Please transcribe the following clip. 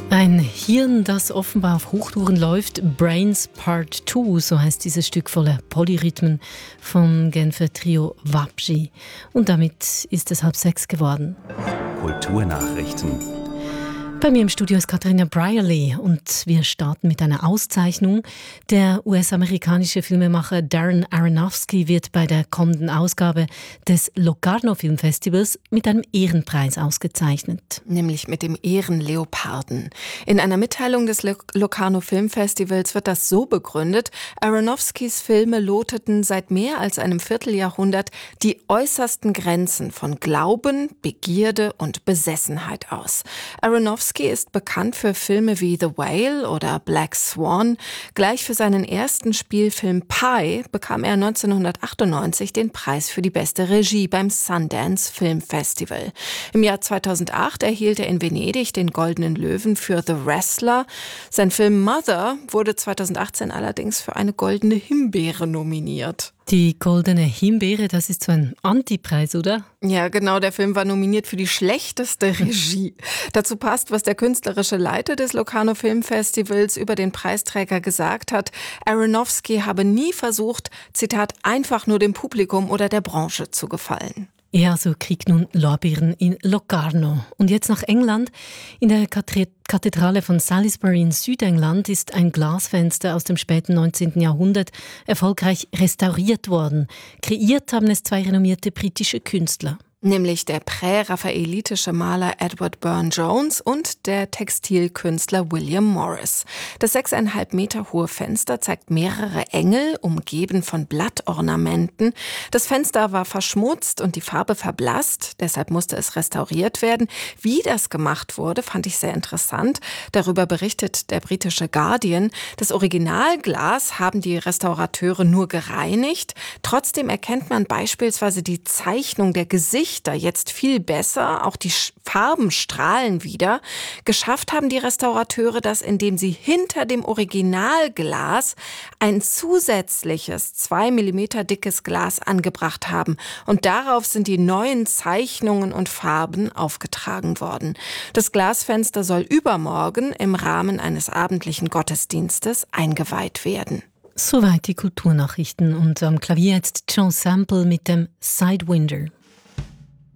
Ein Hirn, das offenbar auf Hochtouren läuft. Brains Part 2, so heißt dieses Stück voller Polyrhythmen vom Genfer Trio Wapji. Und damit ist es 5:30 geworden. Kulturnachrichten. Bei mir im Studio ist Katharina Brierley und wir starten mit einer Auszeichnung. Der US-amerikanische Filmemacher Darren Aronofsky wird bei der kommenden Ausgabe des Locarno Filmfestivals mit einem Ehrenpreis ausgezeichnet. Nämlich mit dem Ehrenleoparden. In einer Mitteilung des Locarno Filmfestivals wird das so begründet: Aronofskys Filme loteten seit mehr als einem Vierteljahrhundert die äußersten Grenzen von Glauben, Begierde und Besessenheit aus. Aronofsky ist bekannt für Filme wie The Whale oder Black Swan. Gleich für seinen ersten Spielfilm Pi bekam er 1998 den Preis für die beste Regie beim Sundance Film Festival. Im Jahr 2008 erhielt er in Venedig den Goldenen Löwen für The Wrestler. Sein Film Mother wurde 2018 allerdings für eine Goldene Himbeere nominiert. Die Goldene Himbeere, das ist so ein Antipreis, oder? Ja, genau, der Film war nominiert für die schlechteste Regie. Dazu passt, was der künstlerische Leiter des Locarno Filmfestivals über den Preisträger gesagt hat. Aronofsky habe nie versucht, Zitat, einfach nur dem Publikum oder der Branche zu gefallen. Er so kriegt nun Lorbeeren in Locarno. Und jetzt nach England. In der Kathedrale von Salisbury in Südengland ist ein Glasfenster aus dem späten 19. Jahrhundert erfolgreich restauriert worden. Kreiert haben es 2 renommierte britische Künstler. Nämlich der präraphaelitische Maler Edward Burne-Jones und der Textilkünstler William Morris. Das 6,5 Meter hohe Fenster zeigt mehrere Engel, umgeben von Blattornamenten. Das Fenster war verschmutzt und die Farbe verblasst, deshalb musste es restauriert werden. Wie das gemacht wurde, fand ich sehr interessant. Darüber berichtet der britische Guardian. Das Originalglas haben die Restaurateure nur gereinigt. Trotzdem erkennt man beispielsweise die Zeichnung der Gesichter jetzt viel besser, auch die Farben strahlen wieder. Geschafft haben die Restaurateure das, indem sie hinter dem Originalglas ein zusätzliches 2 mm dickes Glas angebracht haben. Und darauf sind die neuen Zeichnungen und Farben aufgetragen worden. Das Glasfenster soll übermorgen im Rahmen eines abendlichen Gottesdienstes eingeweiht werden. Soweit die Kulturnachrichten und am Klavier jetzt John Sample mit dem Sidewinder.